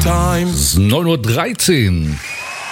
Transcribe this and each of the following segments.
time. Es ist 9:13 Uhr.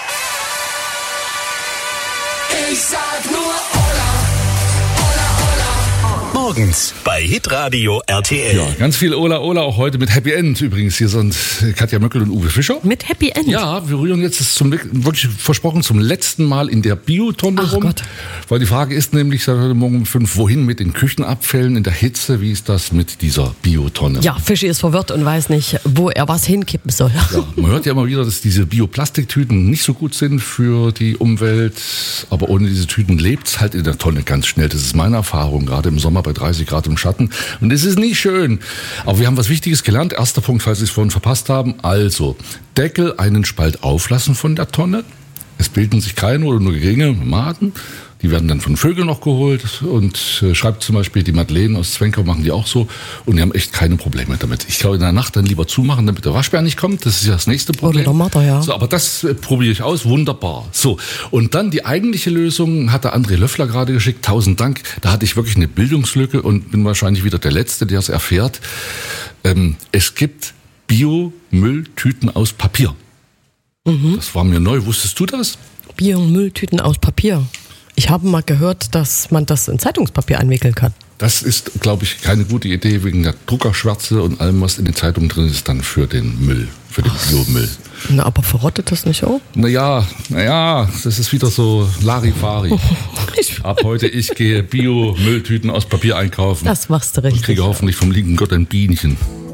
Ich sag nur Ola, Ola, Ola. Morgens bei Hitradio RTL. Ja, ganz viel Ola Ola, auch heute mit Happy End übrigens. Hier sind Katja Möckel und Uwe Fischer. Mit Happy End? Ja, wir rühren jetzt wirklich versprochen zum letzten Mal in der Biotonne rum. Gott. Weil die Frage ist nämlich seit heute Morgen um 5, wohin mit den Küchenabfällen in der Hitze? Wie ist das mit dieser Biotonne? Ja, Fischi ist verwirrt und weiß nicht, wo er was hinkippen soll. Ja, man hört ja immer wieder, dass diese Bioplastiktüten nicht so gut sind für die Umwelt. Aber ohne diese Tüten lebt's halt in der Tonne ganz schnell. Das ist meine Erfahrung, gerade im Sommer bei 30 Grad im Schatten. Und es ist nicht schön. Aber wir haben was Wichtiges gelernt. Erster Punkt, falls Sie es vorhin verpasst haben. Also, Deckel einen Spalt auflassen von der Tonne. Es bilden sich keine oder nur geringe Maden. Die werden dann von Vögeln noch geholt und schreibt zum Beispiel die Madeleine aus Zwenkau, machen die auch so und die haben echt keine Probleme damit. Ich glaube, in der Nacht dann lieber zumachen, damit der Waschbär nicht kommt. Das ist ja das nächste Problem. Oder der Matter, ja. So, aber das probiere ich aus. Wunderbar. So, und dann die eigentliche Lösung hat der André Löffler gerade geschickt. 1000 Dank. Da hatte ich wirklich eine Bildungslücke und bin wahrscheinlich wieder der Letzte, der es erfährt. Es gibt Biomülltüten aus Papier. Das war mir neu. Wusstest du das? Biomülltüten aus Papier. Ich habe mal gehört, dass man das in Zeitungspapier einwickeln kann. Das ist, glaube ich, keine gute Idee wegen der Druckerschwärze und allem, was in den Zeitungen drin ist, dann für den Müll, für den Biomüll. Na, aber verrottet das nicht auch? Naja, das ist wieder so Larifari. Ab heute, ich gehe Biomülltüten aus Papier einkaufen. Das machst du richtig. Und kriege hoffentlich vom lieben Gott ein Bienchen.